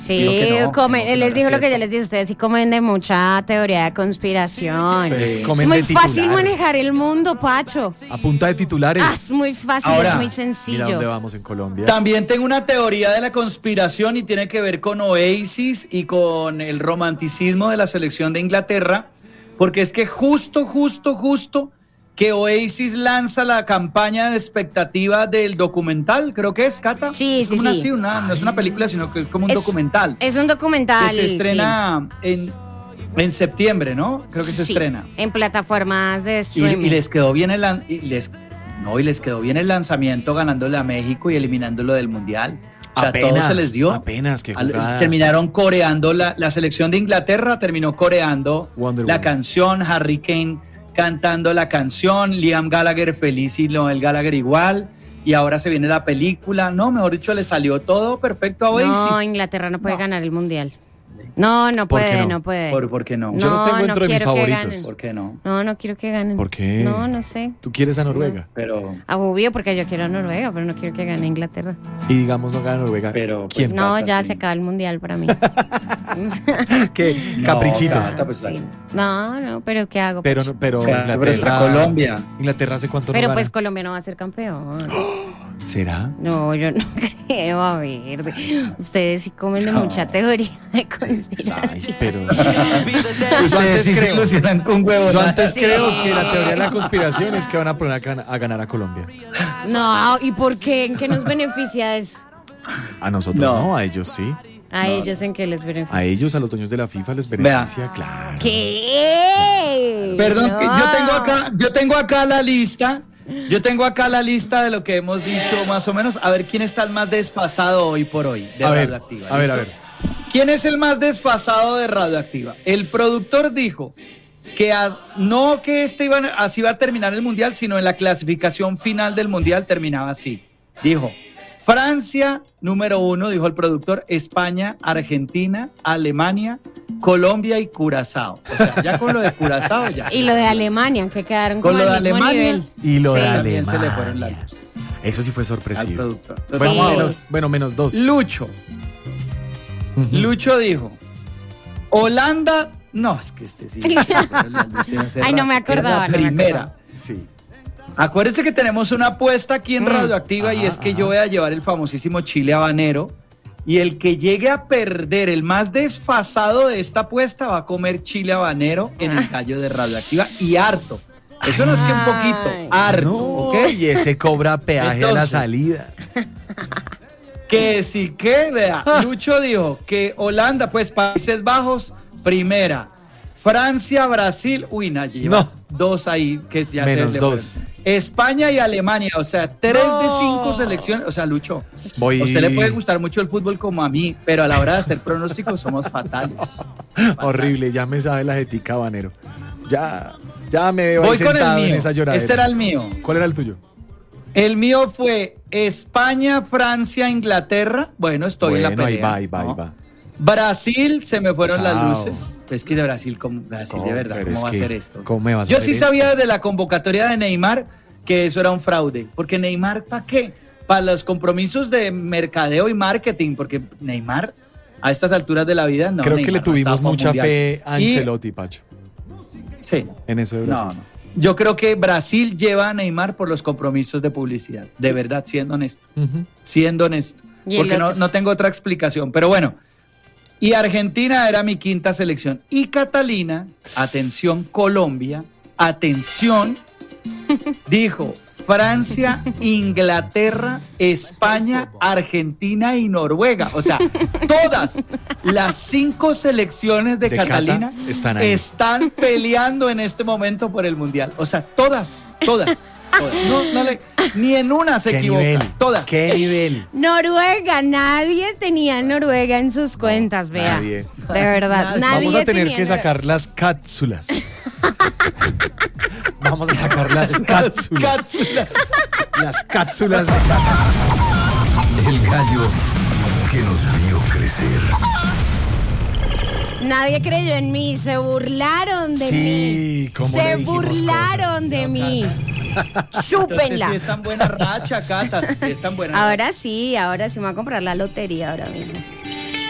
Sí, no, comen, que él no les era dijo lo que cierto. yo les dije, ustedes sí comen de mucha teoría de conspiración. Ustedes Es comen muy de fácil titular. manejar el mundo, Pacho. A punta de titulares. Es muy fácil, Ahora, es muy Mira sencillo. dónde vamos en Colombia. También tengo una teoría de la conspiración y tiene que ver con Oasis y con el romanticismo de la selección de Inglaterra, porque es que justo que Oasis lanza la campaña de expectativa del documental, creo que es, Cata. Sí, Es sí, como una- sí. no es una película, sino que es como un Es- documental. Es un documental. Que se estrena en septiembre, ¿no? Creo que se sí, estrena. en plataformas de Y streaming. les quedó bien y les quedó bien el lanzamiento ganándole a México y eliminándolo del Mundial. O sea, todo se les dio. Apenas que Terminaron coreando, la selección de Inglaterra terminó coreando Wonder la Woman. canción, Harry Kane cantando la canción, Liam Gallagher feliz y Noel Gallagher igual. Y ahora se viene la película. No, mejor dicho, le salió todo perfecto a Oasis. No, Inglaterra no puede ganar el mundial. No, no ¿Por qué puede, no? no puede. ¿Por qué no? Yo los tengo dentro de mis quiero que favoritos. ganen. ¿Por qué no? No, no quiero que ganen. ¿Por qué? No, no sé. ¿Tú quieres a Noruega? Pero, Obvio, porque yo quiero a Noruega, pero no quiero que gane Inglaterra. Y digamos no gana Noruega. pero pues, ¿Quién? No, Cata, ya sí. se acaba el mundial para mí. ¿Qué? No, Caprichitos. Cata, pues, Sí. No, pero ¿qué hago? Pero Claro, pero está Inglaterra. Colombia. Inglaterra hace cuánto Pero no pues gana. Colombia no va a ser campeón. ¿Será? No, yo no creo. A ver, ustedes sí comen de mucha teoría de conspiración. Ay, pero. Ustedes sí se creo. ilusionan con huevos. Yo antes Sí. creo que la teoría de la conspiración es que van a poner a ganar a Colombia. No, ¿y por qué? ¿En qué nos beneficia eso? A nosotros no, a ellos sí. A ellos en qué les beneficia. A ellos, a los dueños de la FIFA, les beneficia, claro. ¿Qué? Perdón, que No. yo tengo acá la lista. Yo tengo acá la lista de lo que hemos dicho más o menos. A ver quién está el más desfasado hoy por hoy de A ver, Radioactiva. a ver, ¿listo? a ver. ¿Quién es el más desfasado de Radioactiva? El productor dijo que no que así va a terminar el mundial, sino en la clasificación final del mundial terminaba así. Dijo: Francia, número 1, dijo el productor, España, Argentina, Alemania, Colombia y Curazao. O sea, ya con lo de Curazao ya. Y lo de Alemania, que quedaron Con como lo al de mismo Alemania nivel. Y lo de Sí. También se le fueron la Alemania. luz Eso sí fue al sorpresivo. productor. Bueno, Sí. menos dos. Lucho. Lucho dijo: Holanda. No, es que este sí. Ay, no me acordaba, Era la no me primera. acordaba. Sí. Acuérdense que tenemos una apuesta aquí en Radioactiva y es que yo voy a llevar el famosísimo chile habanero y el que llegue a perder, el más desfasado de esta apuesta, va a comer chile habanero en el gallo de Radioactiva y harto. Eso no es que un poquito, Ay. harto, No, ¿ok? y ese cobra peaje a la Entonces, salida. Que sí que, vea, Lucho dijo que Holanda, pues Países Bajos, primera. Francia, Brasil, uy, Nayi, lleva No. dos ahí que ya Menos se le dos. fueron. España y Alemania, o sea, 3 de 5 selecciones, o sea, Lucho, Voy- a usted le puede gustar mucho el fútbol como a mí, pero a la hora de hacer pronósticos somos fatales. Horrible, ya me sabe la jetica habanero. Ya me veo ahí Voy con el sentado en mío, esa lloradera. este era el mío. ¿Cuál era el tuyo? El mío fue España, Francia, Inglaterra, bueno, estoy en la Bueno, pelea. ahí va. ¿no? Brasil, se me fueron las Chao. luces. Es que de Brasil, de verdad, pero ¿cómo es va a que, hacer esto? ¿cómo me vas a Yo hacer sí esto? sabía desde la convocatoria de Neymar que eso era un fraude. Porque Neymar, ¿para qué? Para los compromisos de mercadeo y marketing. Porque Neymar, a estas alturas de la vida, no. Creo que Neymar le no tuvimos estaba para un mucha mundial. fe a Y- Ancelotti, Pacho, Sí. en eso de Brasil. No. Yo creo que Brasil lleva a Neymar por los compromisos de publicidad. De verdad, siendo honesto. Ujú. Siendo honesto. Y el Porque otro. no tengo otra explicación. Pero bueno. Y Argentina era mi quinta selección. Y Catalina, atención Colombia, atención, dijo Francia, Inglaterra, España, Argentina y Noruega. O sea, todas las 5 selecciones de De Cata Catalina están ahí. están peleando en este momento por el Mundial. O sea, todas. Ni en una se ¿Qué equivoca. nivel? Todas. ¿Qué nivel? Noruega, nadie tenía Noruega en sus cuentas, vea. nadie. De verdad, nadie Vamos a tener tenía que sacar las cápsulas. Vamos a sacar las cápsulas. Las cápsulas. El gallo que nos vio crecer. Nadie creyó en mí, se burlaron de Sí, mí. ¿cómo le Se dijimos burlaron cosas? de mí. Entonces Chúpenla. sí es tan buena racha, Cata, sí es tan buena racha. Ahora sí me voy a comprar la lotería ahora mismo.